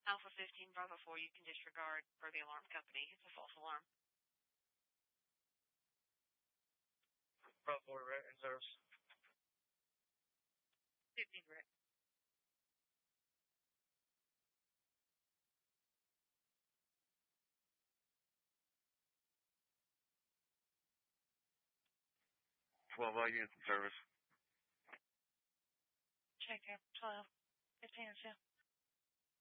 Alpha 15 Bravo 4, you can disregard for the alarm company. It's a false alarm. Bravo 4, in service. 15 Rick. Units in service. Check out 12. 15 and 2.